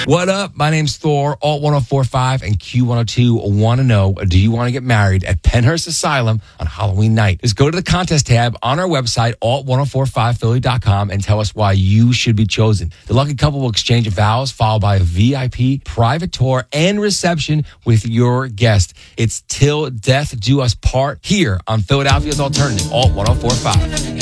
What up? My name's Thor, Alt 1045 and Q102 want to know, do you want to get married at Penhurst Asylum on Halloween night? Just go to the contest tab on our website, alt1045philly.com, and tell us why you should be chosen. The lucky couple will exchange vows, followed by a VIP private tour and reception with your guest. It's Till Death Do Us Part here on Philadelphia's Alternative, Alt 1045.